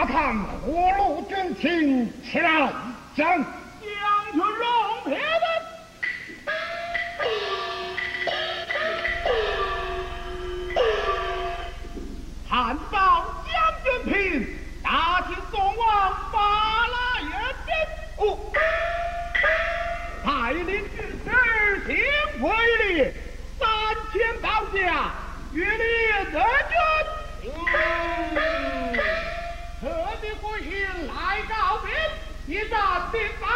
大唐火炉军情起来，将军容撇的。汉报将军平，大秦宋王发了援兵。哦，带领军士定会列3000刀甲，御林得军。特地回信来告别，一战定发。